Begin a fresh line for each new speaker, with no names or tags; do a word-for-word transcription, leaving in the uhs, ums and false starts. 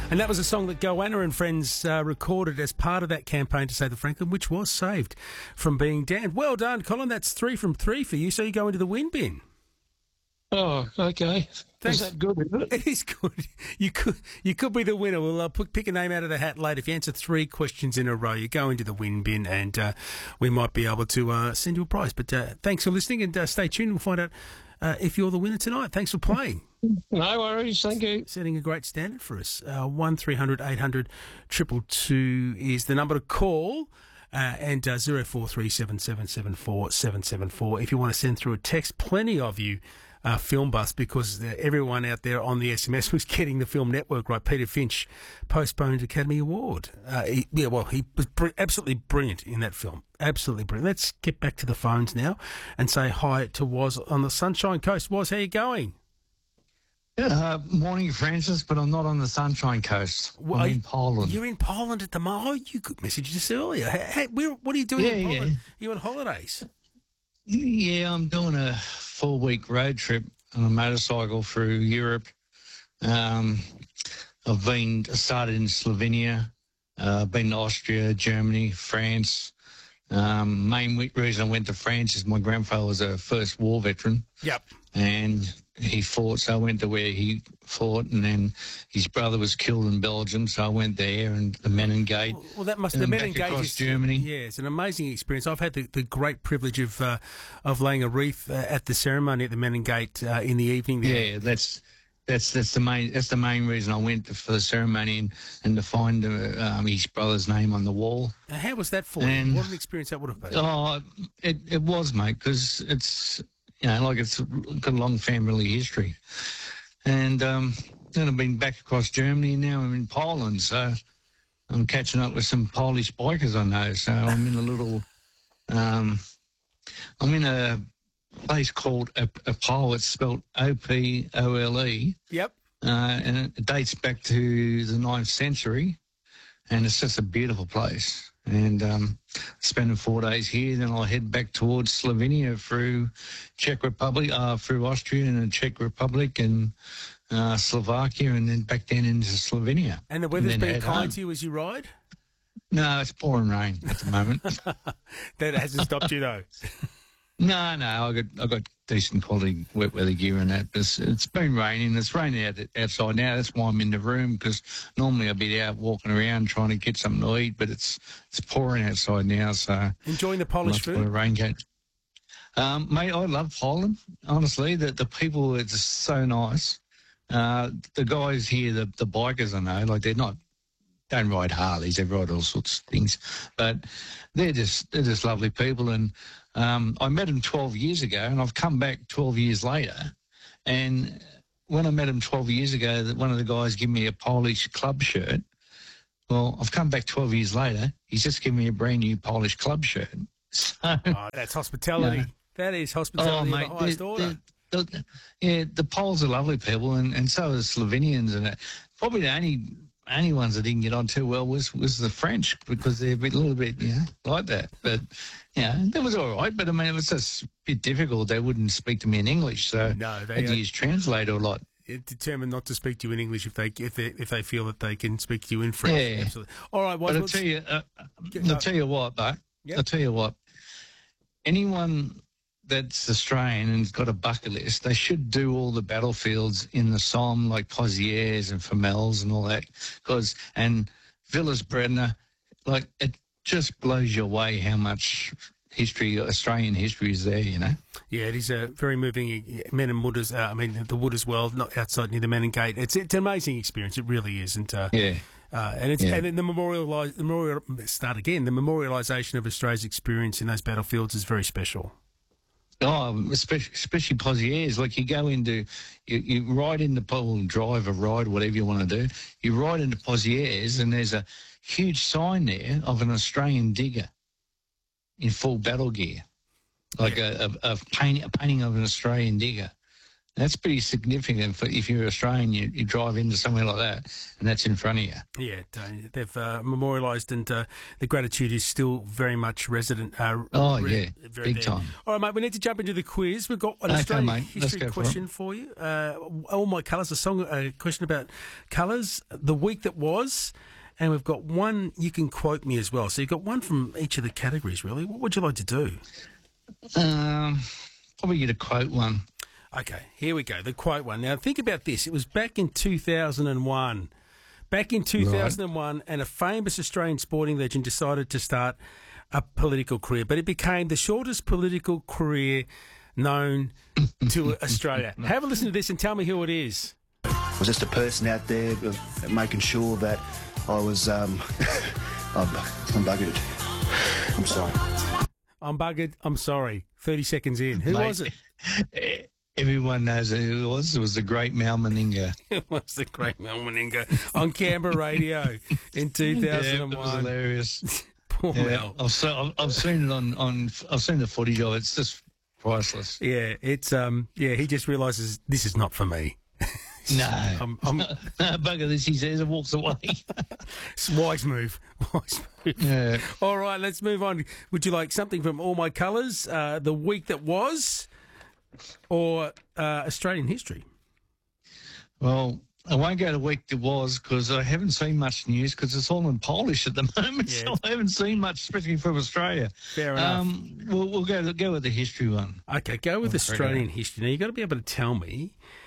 And that was a song that Goanna and friends uh, recorded as part of that campaign to save the Franklin, which was saved from being damned. Well done, Colin. That's three from three for you, so you go into the win bin.
Oh, okay.
Thanks.
Is that good, is it?
It is good. You could you could be the winner. We'll uh, put, pick a name out of the hat later. If you answer three questions in a row, you go into the win bin, and uh, we might be able to uh, send you a prize. But uh, thanks for listening, and uh, stay tuned. We'll find out uh, if you're the winner tonight. Thanks for playing.
No worries, thank you.
Setting a great standard for us. Uh, one three hundred eight hundred two two two is the number to call. Uh, and uh, zero four three seven seven seven four seven seven four if you want to send through a text. Plenty of you uh, film bus, because uh, everyone out there on the S M S was getting the Film Network right. Peter Finch postponed Academy Award. Uh, he, yeah, well, he was br- absolutely brilliant in that film. Absolutely brilliant. Let's get back to the phones now and say hi to Woz on the Sunshine Coast. Woz, how you going?
Uh, morning, Francis, but I'm not on the Sunshine Coast.
Well,
I'm in Poland.
You're in Poland at the moment. Oh, you could message us earlier. Hey, hey, where, what are you doing
Yeah,
in Poland?
yeah.
You on holidays?
Yeah, I'm doing a four-week road trip on a motorcycle through Europe. Um, I've been started in Slovenia, uh, been to Austria, Germany, France. Um, main we- reason I went to France is my grandfather was a First War veteran.
Yep.
And he fought, so I went to where he fought, and then his brother was killed in Belgium, so I went there, and the Menengate.
Well, well that must
and
the
then
Men
back across
Engage is
Germany.
Yeah, it's an amazing experience. I've had the, the great privilege of uh, of laying a wreath uh, at the ceremony at the Menengate uh, in the evening. There.
Yeah, that's that's that's the main that's the main reason I went to, for the ceremony, and, and to find uh, um, his brother's name on the wall.
Now, how was that for
And-
you? What an experience that would have been.
Oh, it it was, mate, because it's you know like it's got a long family history, and um, then I've been back across Germany, and now I'm in Poland, so I'm catching up with some Polish bikers I know. So I'm in a little, um, I'm in a place called Opole. It's spelled O P O L E.
Yep.
Uh, and it dates back to the ninth century, and it's just a beautiful place. And um, spending four days here, then I'll head back towards Slovenia through Czech Republic, uh, through Austria and the Czech Republic and uh, Slovakia, and then back down into Slovenia.
And the weather's
then
been
head
kind
home.
to you as you ride?
No, it's pouring rain at the moment.
That hasn't stopped you, though.
No, no, I got I got decent quality wet weather gear and that. But it's, it's been raining. It's raining out, outside now. That's why I'm in the room, because normally I'd be out walking around trying to get something to eat. But it's it's pouring outside now, so
Enjoying the Polish
I've got a
food?
raincoat. Um, mate, I love Poland. Honestly, the the people are just so nice. Uh, the guys here, the the bikers I know, like they're not. Don't ride Harleys, they ride all sorts of things, but they're just they're just lovely people. And um, I met them twelve years ago, and I've come back twelve years later. And when I met them twelve years ago, that one of the guys gave me a Polish club shirt. Well, I've come back twelve years later. He's just given me a brand new Polish club shirt. So,
Oh, that's hospitality.
Yeah.
That is hospitality
oh,
of
mate,
the highest
the-
order.
the- the- yeah, the Poles are lovely people, and, and so are the Slovenians. And that. Probably the only only ones that didn't get on too well was was the French, because they're a, bit, a little bit, you know, like that. But yeah, that was all right. But I mean, it was just a bit difficult. They wouldn't speak to me in English, so
No,
I
they
had
uh,
to use translator a lot.
determined not to speak to you in English if they if they if they feel that they can speak to you in French.
Yeah.
Absolutely. All right, well,
But I'll
let's-
tell you, uh,
Get-
I'll tell you what, though.
Yep.
I'll tell you what. Anyone that's Australian and's got a bucket list, they should do all the battlefields in the Somme, like Pozieres and Famels and all that, because and Villas Bredner, like it just blows you away how much history, Australian history, is there. You know.
Yeah, it is a very moving. Men and Wood as uh, I mean the Wood as well, not outside near the Menengate. It's it's an amazing experience. It really is, and uh,
Yeah.
uh, and it's
Yeah.
and then the memorial the memorial start again. The memorialisation of Australia's experience in those battlefields is very special.
Oh, especially, especially Pozieres. Like you go into, you, you ride into Pole, drive or ride, whatever you want to do. You ride into Pozieres, and there's a huge sign there of an Australian digger in full battle gear, like a, a, a, paint, a painting of an Australian digger. That's pretty significant for if you're Australian, you, you drive into somewhere like that and that's in front of you.
Yeah, Tony, they've uh, memorialised, and uh, the gratitude is still very much resident. Uh,
Oh,
re-
yeah,
very
big
there.
time.
All right, mate, we need to jump into the quiz. We've got an
Okay,
Australian
mate, let's
history
go for it.
question for you. Uh, All My Colours, a song, a question about colours, the week that was, and we've got one you can quote me as well. So you've got one from each of the categories, really. What would you like to do?
Um, probably get a quote one.
Okay, here we go. The quote one. Now, think about this. It was back in two thousand one. Back in two thousand one, and a famous Australian sporting legend decided to start a political career, but it became the shortest political career known to Australia. Have a listen to this and tell me who it is.
I was just a person out there uh, making sure that I was, um, I'm, I'm buggered. I'm sorry.
I'm buggered. I'm sorry. thirty seconds in. Who
Mate,
was it?
Everyone knows who it was. It was the great Mal Meninga.
It was the great Mel Meninga on Canberra radio in two thousand one.
Yeah, it was hilarious.
Poor
Yeah,
Mel.
I've, se- I've, I've seen it on, on. I've seen the footage of it. It's just priceless.
Yeah, it's um. Yeah, he just realises this is not for me.
No,
I'm, I'm,
no, bugger this. He says and walks away.
it's a wise move. Wise move.
Yeah.
All right, let's move on. Would you like something from All My Colours, uh, the week that was, or uh, Australian history?
Well, I won't go to week that was because I haven't seen much news because it's all in Polish at the moment.
Yeah.
So I haven't seen much, especially from Australia.
Fair enough.
Um, we'll, we'll go go with the history one.
Okay, go with
Oh,
Australian history. Now, you've got to be able to tell me